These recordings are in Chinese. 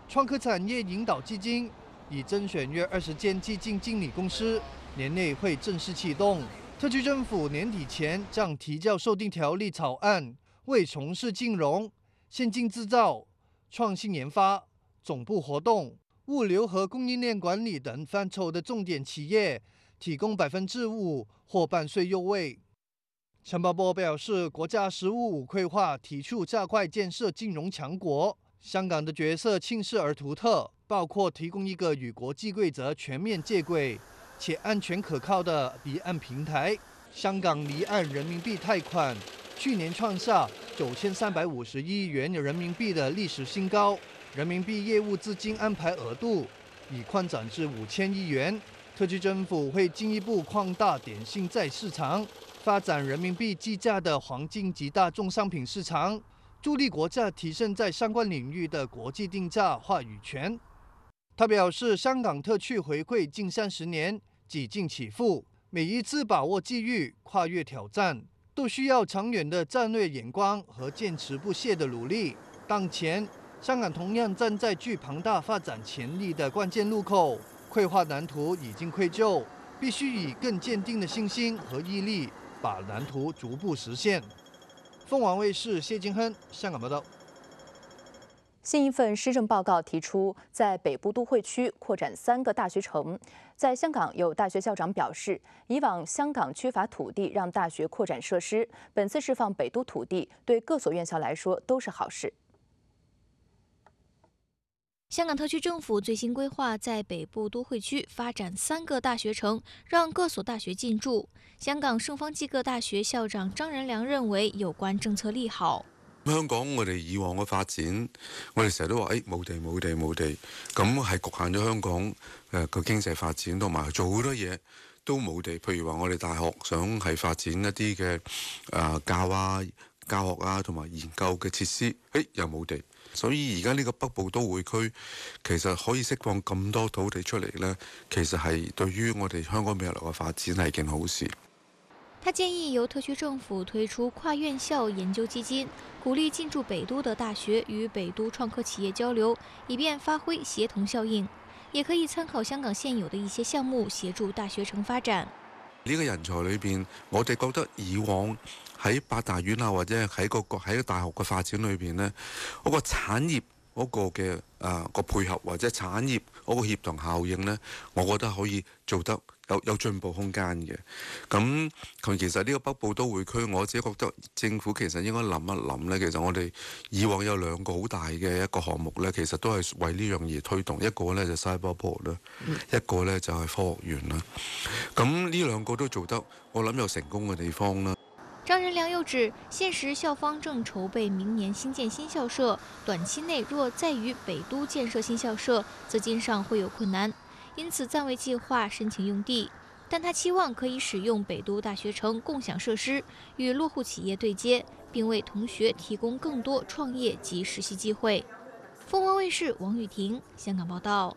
创科产业引导基金已甄选约20间基金经理公司，年内会正式启动。特区政府年底前将提交修订条例草案，为从事金融、先进制造、创新研发、总部活动、物流和供应链管理等范畴的重点企业提供5%或半税优惠。陈茂波表示，国家“十五五”规划提出加快建设金融强国，香港的角色清晰而独特，包括提供一个与国际规则全面接轨且安全可靠的离岸平台。香港离岸人民币贷款去年创下9350亿元人民币的历史新高，人民币业务资金安排额度已扩展至5000亿元。特区政府会进一步扩大电信在市场，发展人民币计价的黄金及大宗商品市场，助力国家提升在相关领域的国际定价话语权。他表示，香港特区回归近30年，几经起伏，每一次把握机遇、跨越挑战，都需要长远的战略眼光和坚持不懈的努力。当前，香港同样站在具庞大发展潜力的关键路口，规划蓝图已经绘就，必须以更坚定的信心和毅力，把蓝图逐步实现。凤凰卫视谢金亨香港报道。 新一份施政报告提出，在北部都会区扩展3个大学城。在香港，有大学校长表示，以往香港缺乏土地让大学扩展设施，本次释放北都土地，对各所院校来说都是好事。 香港特区政府最新规划在北部都会区发展3个大学城，让各所大学进驻。香港圣方济各大学校長張仁良認為有關政策利好。 香港我哋以往嘅發展，我哋成日都話冇地，咁係局限咗香港個經濟發展，同埋做好多嘢都冇地。譬如話我哋大學想係發展一啲嘅教學啊，同埋研究嘅設施，又冇地。所以而家呢個北部都會區其實可以釋放咁多土地出嚟呢，其實係對於我哋香港未來嘅發展係件好事。 他建議由特區政府推出跨院校研究基金，鼓勵進駐北都的大學與北都創科企業交流，以便發揮協同效應。也可以參考香港現有的一些項目，協助大學城發展。 呢個人才裏邊，我哋覺得以往喺八大院啊，或者喺個大學嘅發展裏邊呢，嗰個產業嗰個嘅個配合或者產業嗰個協同效應呢，我覺得可以做得有進步空間嘅。咁其實呢個北部都會區，我自己覺得政府其實應該諗一諗呢。其實我哋以往有2個好大嘅一個項目呢，其實都係為呢樣嘢推動。一個呢就 Cyberport 啦，一個呢就係科學園啦。咁呢2個都做得，我諗有成功嘅地方啦。 張仁良又指，現時校方正籌備明年新建新校舍，短期內若在於北都建設新校舍，資金上會有困難，因此暫未計劃申請用地。但他期望可以使用北都大學城共享設施，與落戶企業對接，並為同學提供更多創業及實習機會。鳳凰衛視王雨婷香港報道。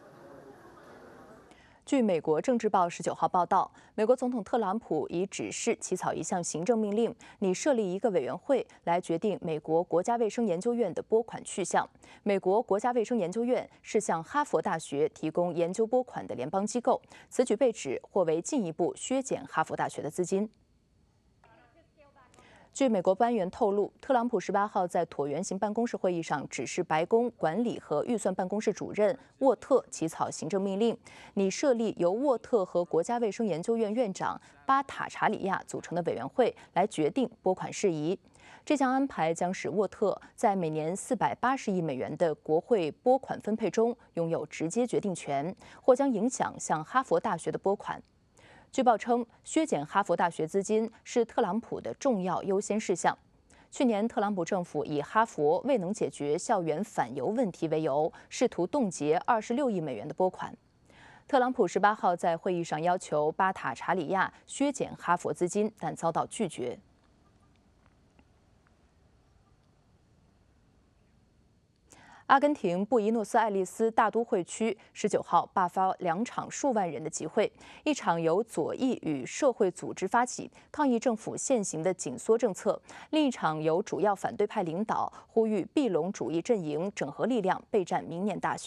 據美國《政治報》19號報道，美國總統特朗普已指示起草一項行政命令，擬設立一個委員會來決定美國國家衛生研究院的撥款去向。美國國家衛生研究院是向哈佛大學提供研究撥款的聯邦機構，此舉被指或為進一步削減哈佛大學的資金。據美國官員透露，特朗普18號在橢圓形辦公室會議上指示白宮管理和預算辦公室主任沃特起草行政命令，擬設立由沃特和國家衛生研究院院長巴塔查里亞組成的委員會來決定撥款事宜。這項安排將使沃特在每年480億美元的國會撥款分配中擁有直接決定權，或將影響向哈佛大學的撥款。據報稱，削減哈佛大學資金是特朗普的重要優先事項。去年，特朗普政府以哈佛未能解決校園反猶問題為由，試圖凍結26億美元的撥款。特朗普18號在會議上要求巴塔查里亞削減哈佛資金，但遭到拒絕。阿根廷布宜諾斯艾利斯大都會區19號爆發2場數萬人的集會，一場由左翼與社會組織發起，抗議政府現行的緊縮政策；另一場由主要反對派領導，呼籲庇隆主義陣營整合力量備戰明年大選。